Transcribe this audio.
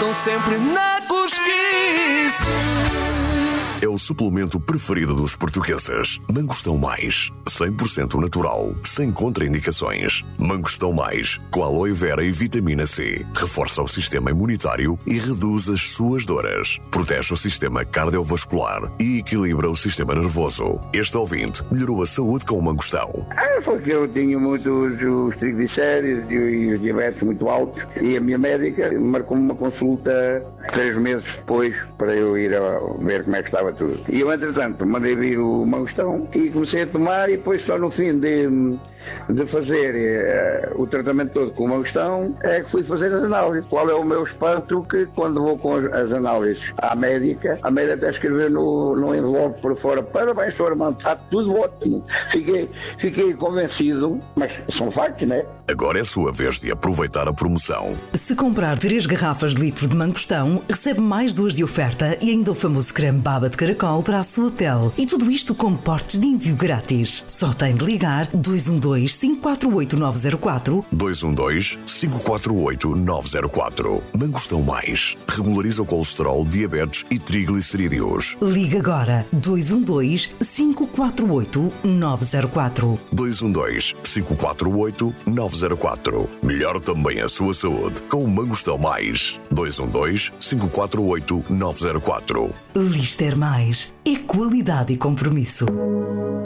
estão sempre na cosquice. É o suplemento preferido dos portugueses. Mangostão Mais, 100% natural, sem contraindicações. Mangostão Mais, com aloe vera e vitamina C. Reforça o sistema imunitário e reduz as suas dores. Protege o sistema cardiovascular e equilibra o sistema nervoso. Este ouvinte melhorou a saúde com o mangostão. Porque eu tinha muitos os triglicéridos e os diabetes muito altos e a minha médica marcou-me uma consulta 3 meses depois para eu ir a ver como é que estava tudo. E eu, entretanto, mandei vir o mangostão e comecei a tomar e depois só no fim de fazer o tratamento todo com o mangostão é que fui fazer as análises. Qual é o meu espanto? Que quando vou com as análises à médica, a médica até escreveu no envelope por fora: parabéns, Sr. Armando, está tudo ótimo. Fiquei convencido, mas são factos, não é? Agora é a sua vez de aproveitar a promoção. Se comprar 3 garrafas de litro de mangostão, recebe mais 2 de oferta e ainda o famoso creme baba de caracol para a sua pele. E tudo isto com portes de envio grátis. Só tem de ligar 212-548-904 212-548-904. Mangostão Mais. Regulariza o colesterol, diabetes e triglicerídeos. Liga agora 212-548-904 212-548-904. Melhor também a sua saúde com o Mangostão Mais. 212-548-904. Lister Mais é qualidade e compromisso.